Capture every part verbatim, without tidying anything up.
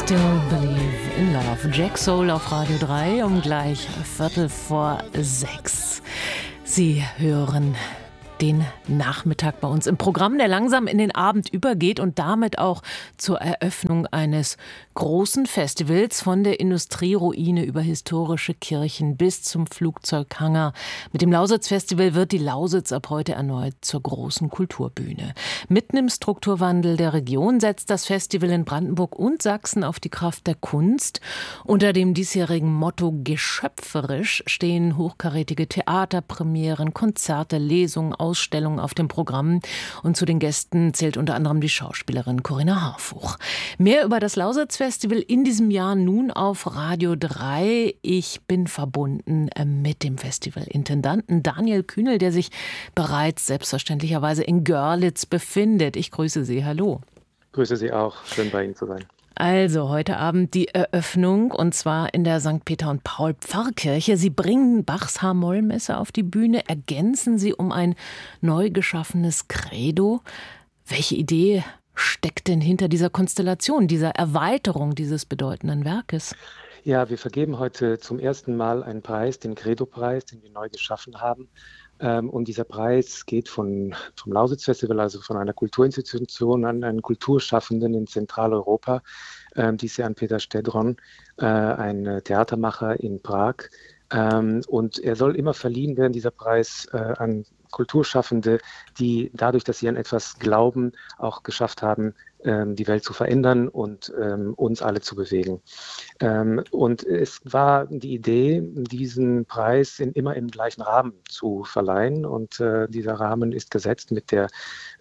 Still Believe in Love. Jack Soul auf Radio drei um gleich Viertel vor sechs. Sie hören den Nachmittag bei uns im Programm, der langsam in den Abend übergeht und damit auch zur Eröffnung eines großen Festivals von der Industrieruine über historische Kirchen bis zum Flugzeughangar. Mit dem Lausitz-Festival wird die Lausitz ab heute erneut zur großen Kulturbühne. Mitten im Strukturwandel der Region setzt das Festival in Brandenburg und Sachsen auf die Kraft der Kunst. Unter dem diesjährigen Motto Geschöpferisch stehen hochkarätige Theaterpremieren, Konzerte, Lesungen, Ausstellungen auf dem Programm. Und zu den Gästen zählt unter anderem die Schauspielerin Corinna Harfuch. Mehr über das Lausitz-Festival in diesem Jahr nun auf Radio drei. Ich bin verbunden mit dem Festivalintendanten Daniel Kühnel, der sich bereits selbstverständlicherweise in Görlitz befindet. Ich grüße Sie. Hallo. Grüße Sie auch. Schön, bei Ihnen zu sein. Also heute Abend die Eröffnung und zwar in der Sankt Peter und Paul Pfarrkirche. Sie bringen Bachs H-Moll-Messe auf die Bühne, ergänzen sie um ein neu geschaffenes Credo. Welche Idee steckt denn hinter dieser Konstellation, dieser Erweiterung dieses bedeutenden Werkes? Ja, wir vergeben heute zum ersten Mal einen Preis, den Credo-Preis, den wir neu geschaffen haben. Und dieser Preis geht von, vom Lausitz-Festival, also von einer Kulturinstitution an einen Kulturschaffenden in Zentraleuropa. Dies ist an Peter Stedron, ein Theatermacher in Prag. Und er soll immer verliehen werden, dieser Preis, an Kulturschaffende, die dadurch, dass sie an etwas glauben, auch geschafft haben, die Welt zu verändern und uns alle zu bewegen. Und es war die Idee, diesen Preis in, immer im gleichen Rahmen zu verleihen. Und dieser Rahmen ist gesetzt mit der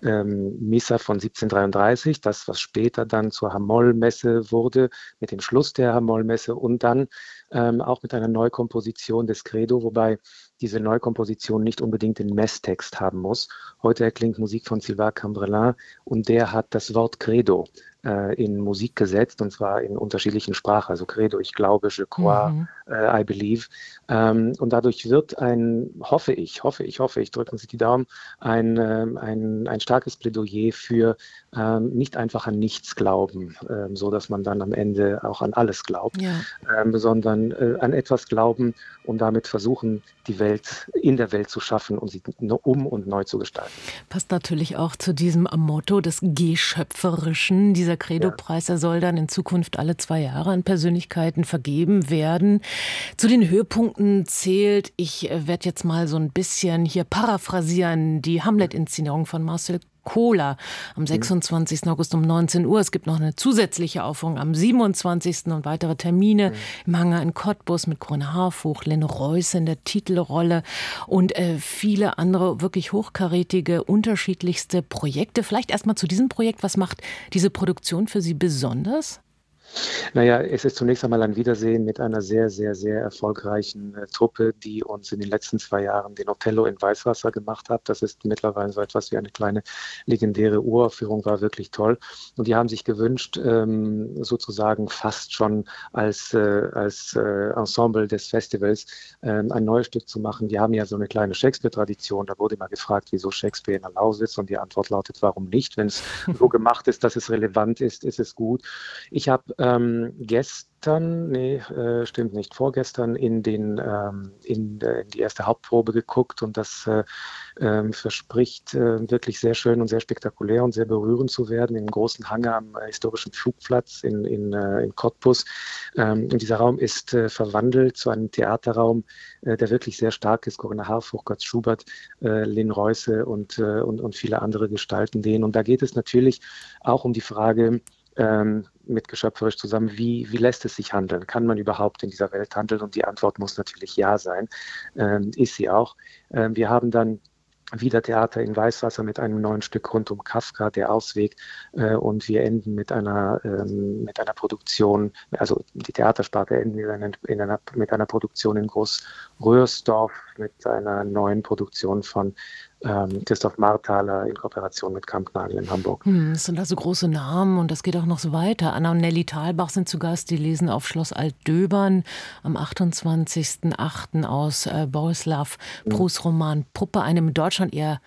Missa von siebzehnhundertdreiunddreißig, das, was später dann zur H-Moll-Messe wurde, mit dem Schluss der H-Moll-Messe und dann auch mit einer Neukomposition des Credo, wobei diese Neukomposition nicht unbedingt den Messtext haben muss. Heute erklingt Musik von Sylvain Cambrelin und der hat das Wort Credo äh, in Musik gesetzt und zwar in unterschiedlichen Sprachen. Also Credo, ich glaube, je crois, mhm. äh, I believe. Ähm, und dadurch wird ein, hoffe ich, hoffe ich, hoffe ich, drücken Sie die Daumen, ein, äh, ein, ein starkes Plädoyer für ähm, nicht einfach an nichts glauben, ähm, so dass man dann am Ende auch an alles glaubt, ja. ähm, sondern äh, an etwas glauben und damit versuchen, die Welt in der Welt zu schaffen und sie um und neu zu gestalten. Passt natürlich auch zu diesem Motto des Geschöpferischen. Dieser Credo-Preis, der soll dann in Zukunft alle zwei Jahre an Persönlichkeiten vergeben werden. Zu den Höhepunkten zählt, ich werde jetzt mal so ein bisschen hier paraphrasieren, die Hamlet-Inszenierung von Marcel Kohler am sechsundzwanzigsten August um neunzehn Uhr. Es gibt noch eine zusätzliche Aufführung am siebenundzwanzigsten und weitere Termine mhm. im Hangar in Cottbus mit Corinna Harfuch, Lynn Reuss in der Titelrolle und äh, viele andere wirklich hochkarätige, unterschiedlichste Projekte. Vielleicht erst mal zu diesem Projekt. Was macht diese Produktion für Sie besonders? Naja, es ist zunächst einmal ein Wiedersehen mit einer sehr, sehr, sehr erfolgreichen äh, Truppe, die uns in den letzten zwei Jahren den Othello in Weißwasser gemacht hat. Das ist mittlerweile so etwas wie eine kleine legendäre Uraufführung, war wirklich toll. Und die haben sich gewünscht, ähm, sozusagen fast schon als, äh, als äh, Ensemble des Festivals ähm, ein neues Stück zu machen. Die haben ja so eine kleine Shakespeare-Tradition. Da wurde immer gefragt, wieso Shakespeare in der Lausitz? Und die Antwort lautet, warum nicht? Wenn es so gemacht ist, dass es relevant ist, ist es gut. Ich habe Ähm, gestern, nee, äh, stimmt nicht, vorgestern in, den, ähm, in, äh, in die erste Hauptprobe geguckt und das äh, äh, verspricht äh, wirklich sehr schön und sehr spektakulär und sehr berührend zu werden im großen Hangar am äh, historischen Flugplatz in, in, äh, in Cottbus. Ähm, und dieser Raum ist äh, verwandelt zu einem Theaterraum, äh, der wirklich sehr stark ist. Corinna Harfuch, Götz Schubert, äh, Lynn Reusse und, äh, und, und viele andere gestalten den. Und da geht es natürlich auch um die Frage, Ähm, mit Geschöpferisch zusammen, wie, wie lässt es sich handeln? Kann man überhaupt in dieser Welt handeln? Und die Antwort muss natürlich ja sein, ähm, ist sie auch. Ähm, wir haben dann wieder Theater in Weißwasser mit einem neuen Stück rund um Kafka, der Ausweg, äh, und wir enden mit einer, ähm, mit einer Produktion, also die Theatersparte enden wir in einer, in einer, mit einer Produktion in Groß-Röhrsdorf, mit einer neuen Produktion von ähm, Christoph Marthaler in Kooperation mit Kampnagel in Hamburg. Hm, das sind also große Namen und das geht auch noch so weiter. Anna und Nelly Thalbach sind zu Gast, die lesen auf Schloss Altdöbern am achtundzwanzigsten achten aus äh, Bohuslav Prus Roman Puppe, einem in Deutschland eher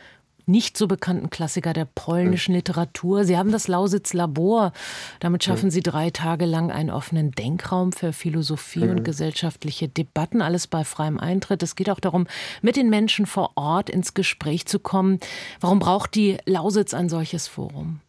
nicht so bekannten Klassiker der polnischen Literatur. Sie haben das Lausitz Labor. Damit schaffen Sie drei Tage lang einen offenen Denkraum für Philosophie und gesellschaftliche Debatten. Alles bei freiem Eintritt. Es geht auch darum, mit den Menschen vor Ort ins Gespräch zu kommen. Warum braucht die Lausitz ein solches Forum?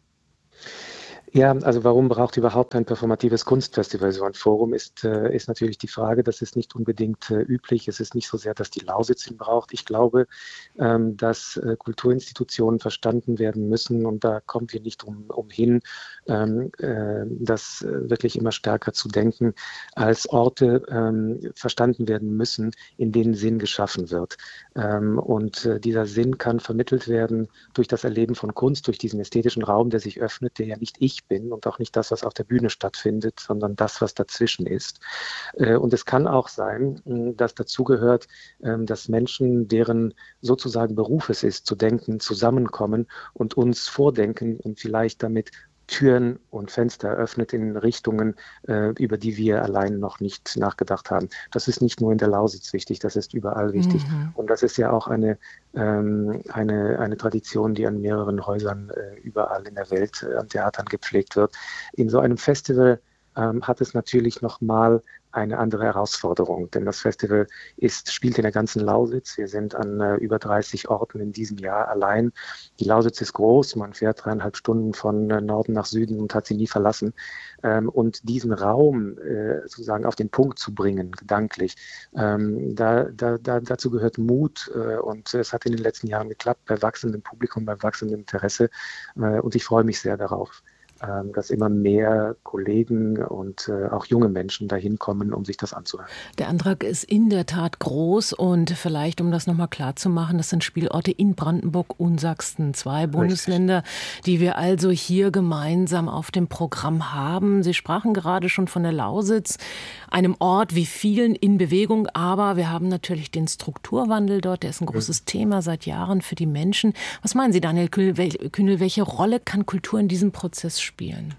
Ja, also warum braucht überhaupt ein performatives Kunstfestival so ein Forum, ist, äh, ist natürlich die Frage. Das ist nicht unbedingt äh, üblich. Es ist nicht so sehr, dass die Lausitz ihn braucht. Ich glaube, ähm, dass äh, Kulturinstitutionen verstanden werden müssen, und da kommen wir nicht um, umhin, ähm, äh, das äh, wirklich immer stärker zu denken, als Orte ähm, verstanden werden müssen, in denen Sinn geschaffen wird. Ähm, und äh, dieser Sinn kann vermittelt werden durch das Erleben von Kunst, durch diesen ästhetischen Raum, der sich öffnet, der ja nicht ich bin und auch nicht das, was auf der Bühne stattfindet, sondern das, was dazwischen ist. Und es kann auch sein, dass dazu gehört, dass Menschen, deren sozusagen Beruf es ist, zu denken, zusammenkommen und uns vordenken und vielleicht damit Türen und Fenster eröffnet in Richtungen, äh, über die wir allein noch nicht nachgedacht haben. Das ist nicht nur in der Lausitz wichtig, das ist überall wichtig. Mhm. Und das ist ja auch eine, ähm, eine, eine Tradition, die an mehreren Häusern äh, überall in der Welt äh, an Theatern gepflegt wird. In so einem Festival ähm, hat es natürlich nochmal eine andere Herausforderung, denn das Festival ist, spielt in der ganzen Lausitz. Wir sind an äh, über dreißig Orten in diesem Jahr allein. Die Lausitz ist groß, man fährt dreieinhalb Stunden von äh, Norden nach Süden und hat sie nie verlassen. Ähm, und diesen Raum äh, sozusagen auf den Punkt zu bringen, gedanklich, ähm, da, da, da, dazu gehört Mut, äh, und es hat in den letzten Jahren geklappt, bei wachsendem Publikum, bei wachsendem Interesse, äh, und ich freue mich sehr darauf, dass immer mehr Kollegen und äh, auch junge Menschen dahin kommen, um sich das anzuhören. Der Antrag ist in der Tat groß, und vielleicht, um das nochmal klar zu machen, das sind Spielorte in Brandenburg und Sachsen, zwei Bundesländer, Richtig. Die wir also hier gemeinsam auf dem Programm haben. Sie sprachen gerade schon von der Lausitz, einem Ort wie vielen in Bewegung, aber wir haben natürlich den Strukturwandel dort, der ist ein großes mhm. Thema seit Jahren für die Menschen. Was meinen Sie, Daniel Kühnel, welche Rolle kann Kultur in diesem Prozess spielen? spielen?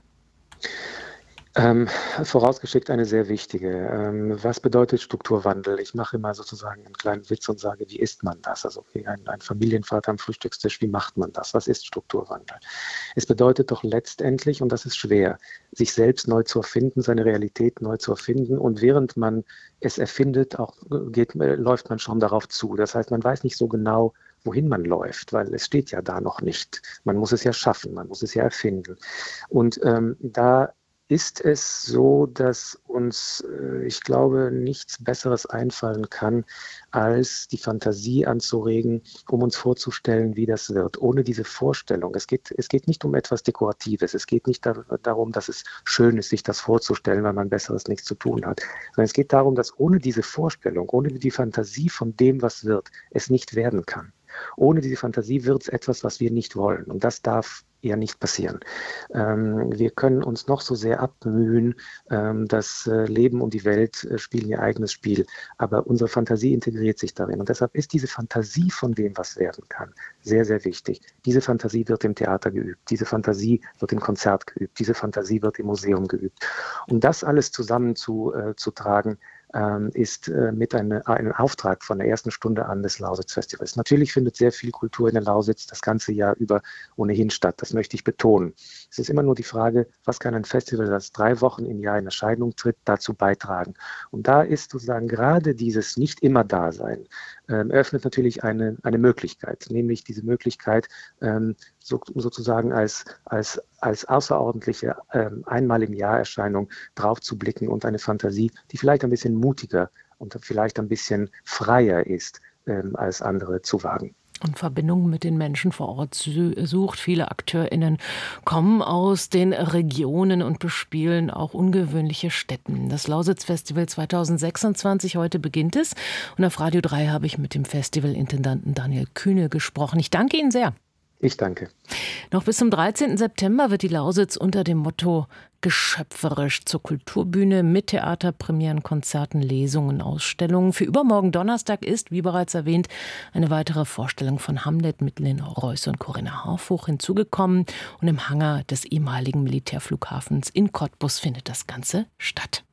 Ähm, vorausgeschickt eine sehr wichtige. Ähm, was bedeutet Strukturwandel? Ich mache immer sozusagen einen kleinen Witz und sage, wie isst man das? Also okay, ein, ein Familienvater am Frühstückstisch, wie macht man das? Was ist Strukturwandel? Es bedeutet doch letztendlich, und das ist schwer, sich selbst neu zu erfinden, seine Realität neu zu erfinden, und während man es erfindet, auch geht, läuft man schon darauf zu. Das heißt, man weiß nicht so genau, wohin man läuft, weil es steht ja da noch nicht. Man muss es ja schaffen, man muss es ja erfinden. Und ähm, da ist es so, dass uns, äh, ich glaube, nichts Besseres einfallen kann, als die Fantasie anzuregen, um uns vorzustellen, wie das wird. Ohne diese Vorstellung. Es geht, es geht nicht um etwas Dekoratives. Es geht nicht da, darum, dass es schön ist, sich das vorzustellen, weil man Besseres nichts zu tun hat. Sondern es geht darum, dass ohne diese Vorstellung, ohne die Fantasie von dem, was wird, es nicht werden kann. Ohne diese Fantasie wird es etwas, was wir nicht wollen. Und das darf ja nicht passieren. Ähm, wir können uns noch so sehr abmühen, ähm, das äh, Leben und die Welt äh, spielen ihr eigenes Spiel, aber unsere Fantasie integriert sich darin. Und deshalb ist diese Fantasie von dem, was werden kann, sehr, sehr wichtig. Diese Fantasie wird im Theater geübt, diese Fantasie wird im Konzert geübt, diese Fantasie wird im Museum geübt. Und das alles zusammen zu, äh, zu tragen, ist äh, mit eine, einem Auftrag von der ersten Stunde an des Lausitz-Festivals. Natürlich findet sehr viel Kultur in der Lausitz das ganze Jahr über ohnehin statt. Das möchte ich betonen. Es ist immer nur die Frage, was kann ein Festival, das drei Wochen im Jahr in Erscheinung tritt, dazu beitragen. Und da ist sozusagen gerade dieses Nicht-Immer-Dasein, ähm, eröffnet natürlich eine, eine Möglichkeit, nämlich diese Möglichkeit, ähm, so, sozusagen als, als, als außerordentliche ähm, einmal im Jahr Erscheinung drauf zu blicken und eine Fantasie, die vielleicht ein bisschen mutiger und vielleicht ein bisschen freier ist, ähm, als andere zu wagen. Und Verbindungen mit den Menschen vor Ort sucht. Viele AkteurInnen kommen aus den Regionen und bespielen auch ungewöhnliche Stätten. Das Lausitz-Festival zweitausendsechsundzwanzig, heute beginnt es. Und auf Radio drei habe ich mit dem Festivalintendanten Daniel Kühnel gesprochen. Ich danke Ihnen sehr. Ich danke. Noch bis zum dreizehnten September wird die Lausitz unter dem Motto Geschöpferisch zur Kulturbühne mit Theaterpremieren, Konzerten, Lesungen, Ausstellungen. Für übermorgen Donnerstag ist, wie bereits erwähnt, eine weitere Vorstellung von Hamlet mit Lena Reuss und Corinna Harfuch hinzugekommen. Und im Hangar des ehemaligen Militärflughafens in Cottbus findet das Ganze statt.